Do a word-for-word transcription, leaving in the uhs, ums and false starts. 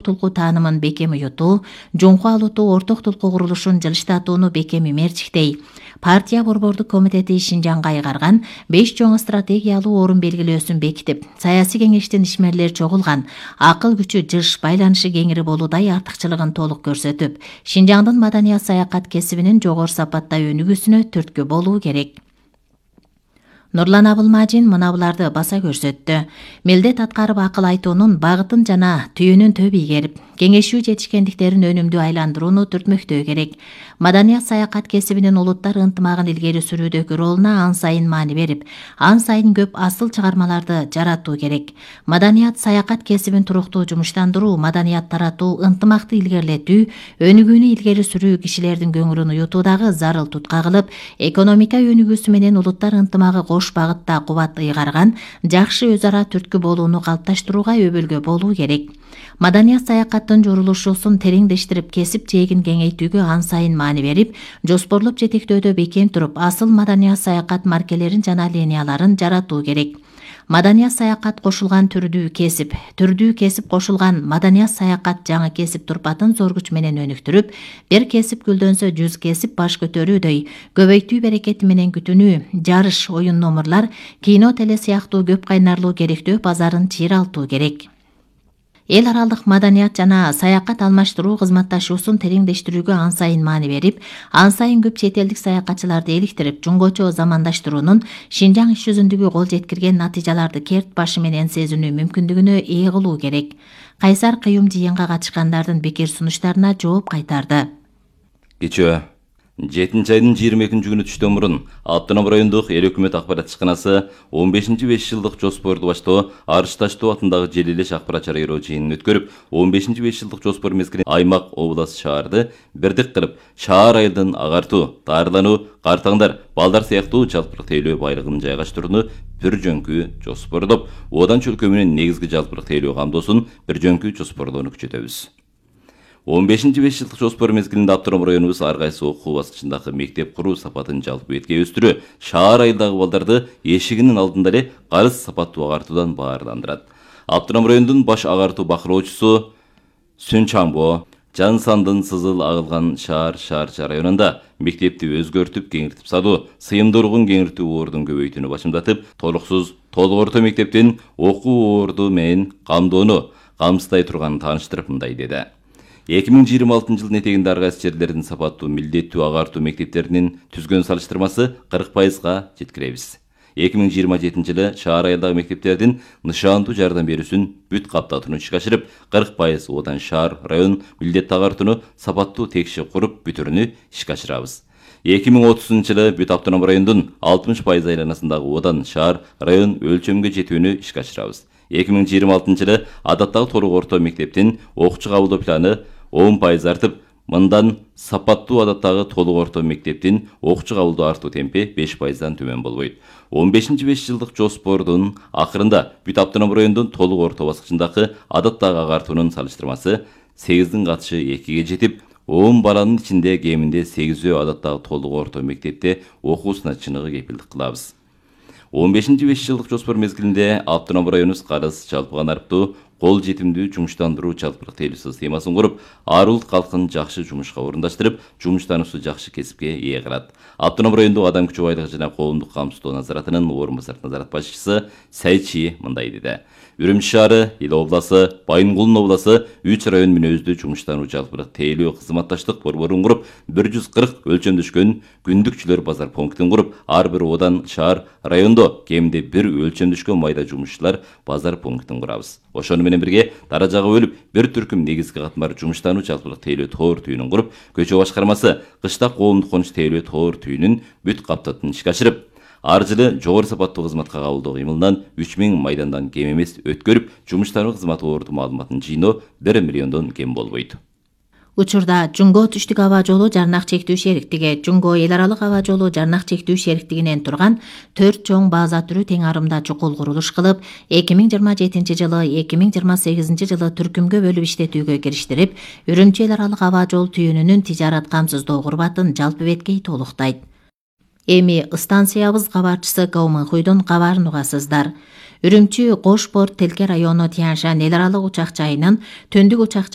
толку таанымын бекем уютуу, Жоңху алутуу орток толку курулушун жылыштатууну бекем имерчиктей. Партия борбордук комитети Шинжаңга айгарган беш чоң стратегиялуу орун белгилөөсүн бекитип, саясий кеңештин ишмерлер чогулган, акыл күчү жыш, байланышы кеңири болуудай артыкчылыгын толук көрсөтүп, Шинжаңдын маданият саякат кесибинин жогору сапатта өнүгүүсүнө түрткү болуу керек. Нурлан Абылмажин мына буларды баса көрсөттү. Милдет аткарып акыл айтуунун багытын жана түйүнүн төп ийгерип, кеңешүү жетишкендиктерин өнүмдүү айландырууну түртмөктөө керек. Маданият саякат кесибинин улуттар ынтымагын илгери сүрүүдөгү ролуна ан сайын маани берип, ан сайын көп асыл чыгармаларды жаратуу керек. Маданият саякат кесибин туруктуу жумуштандыруу, маданият таратуу, ынтымакты илгерилетүү, өнүгүүнү илгери сүрүү кишилердин көңүлүн уютуудагы зарыл тутка кылып, экономика өнүгүүсү менен улуттар ынтымагы кош багытта кубат ыйгарган, жакшы өз ара түрткү болууну калыпташтырууга өбөлгө болуу керек. Маданият саякаттын журулушуусун тереңдештирип, кесип жээгин кеңейтүүгө ан сайын маани берип, жоспорлоп жетектөөдө бекем туруп, асыл маданият саякат маркелерин жана линияларын жаратуу керек. Маданият саякат кошулган түрдүү кесип, түрдүү кесип кошулган маданият саякат жаңы кесип турпатын зор күч менен өнүктүрүп, бир кесип гүлдөнсө жүз кесип баш көтөрүүдөй, көбөйтүү берекети менен күтүнүү, жарыш, оюн номурлар, кино, теле сыяктуу көп кайнарлуу керектөө базарын чыйралтуу керек. Эл аралык маданият жана саякат алмаштыруу кызматташуусун тереңдештирүүгө ан сайын маани берип, ан сайын көп чет элдик саякатчыларды иликтирип, жуңгочо замандаштыруунун Шинжаң иш жүзүндөгү кол жеткирген натыйжаларды керт башы менен сезинүү мүмкүндүгүнө ээ кылуу керек. Кайсар кыюм жыйынга катышкандардын пикир сунуштарына жооп кайтарды. Кечээ жетинчи айдын жыйырма экинчи күнү түштөн мурун Автоном райондук эл өкмөт акпарат ишканасы он бешинчи беш жылдык жоспорду баштоо Арыш Таштоо атындагы Желилеш акпарат чарайроо жыйынын өткөрүп, он бешинчи беш жылдык жоспор мезгилинде аймак, область, шаарды бирдик кылып, шаар айылдын агартуу, даарылануу, картаңдар, балдар сыяктуу жалпылык тейлөө байлыгын жайгаштырууну бир жөнкү жоспордоп, одан чөлкөмүнүн негизги жалпылык тейлөө камдоосун бир жөнкү жоспордоону күчөтөбүз. он бешинчи беш жылдык жоспор мезгилинде Автоном районубуз ар кайсы окуу баскычындагы мектеп куруу сапатын жалпы бетке өстүрүү, шаар айылдагы балдарды эшигинин алдында эле карыз сапаттуу агартуудан баарландырат. Автоном райондун баш агартуу бакыроочусу Сүнчамбо Жансандын сызыл агылган шаар шаарча районунда мектепти өзгөртүп, кеңиртип салуу, сыйымдуулугун кеңиртүү ордун көбөйтүүнү башымдатып, толуксуз толук орто мектептин окуу орду менен камдоону камсыздай турганын тааныштырып мындай деди. эки миң жыйырма алтынчы жылдын этегинде ар кайсы жерлердин сапаттуу милдеттүү агартуу мектептеринин түзгөн салыштырмасы кырк пайызга жеткиребиз. эки миң жыйырма жетинчи жылы шаар айылдагы мектептердин нышандуу жардам берүүсүн бүт каптатууну ишке ашырып, кырк пайыз одан шаар, район милдеттүү агартууну сапаттуу текши куруп бүтүрүүнү ишке ашырабыз. эки миң отузунчу жылы бүт Автоном райондун алтымыш пайыз айланасындагы одан шаар, район өлчөмгө жетүүнү ишке ашырабыз. эки миң жыйырма алтынчы жылы адаттагы толук орто мектептин окуучу кабылдоо планы он пайыз артып, мындан сапаттуу адаттагы толук орто мектептин окуучу кабылдоо артуу темпи беш пайыздан төмөн болбойт. он бешинчи беш жылдык жоспордун акырында бүт Автоном райондун толук орто баскычындагы адаттагы агартуунун салыштырмасы сегиздин катышы экиге жетип, он баланын ичинде кеминде сегизөө адаттагы толук орто мектепте окуусуна чыныгы кепилдик кылабыз. он бешинчи беш жылдык жоспор мезгилинде Автоном районубуз карыз жалпыга нарптуу кол жетимдүү жумуштандыруу жалпылык тейлөө системасын куруп, ар улут калкын жакшы жумушка орундаштырып, жумуштануусу жакшы кесипке ээ кылат. Автоном райондук адам күчү байлыгы жана коомдук камсыздоо назаратынын орун басар назарат башчысы Сайчи мындай деди. Үрүмчү шаары, Ил обласы, Байынгулдун обласы үч район мүнөздүү жумуштануу жалпылык тейлөө кызматташтык борборун куруп, бир жүз кырк өлчөмдөшкөн күндүкчүлөр базар пунктин куруп, ар бир одан шаар, райондо кеминде бир өлчөмдөшкөн майда жумушчулар базар пунктин курабыз. Ошону менен бирге даражага бөлүп, бир түркүм негизги катмар жумуштануу жалпылык тейлөө тоор түйүнүн куруп, көчө башкармасы кыштак коомдук конуш тейлөө тоор түйүнүн бүт каптатууну ишке ашырып, ар жылы жогору сапаттуу кызматка кабылдоо кыймылынан үч миң майдандан кем эмес өткөрүп, жумуштануу кызматы орду маалыматын жыйноо бир миллиондон кем болбойт. Учурда Жуңго түштүк аба жолу жарнак чектүү шериктиги, Жуңго эл аралык аба жолу жарнак чектүү шериктигинен турган төрт чоң база түрү тең арымда чукул курулуш кылып, эки миң жыйырма жетинчи жылы эки миң жыйырма сегизинчи жылы түркүмгө бөлүп иштетүүгө кириштирип, Үрүмчү эл аралык аба жол түйүнүнүн тижарат камсыздоо курбатын жалпы беткей толуктайт. Эми станциябыз кабарчысы Кауманхуйдун кабарын угасыздар. Үрүмчү Кош порт Телке району Тяньшань эл аралык учак жайынын түндүк учак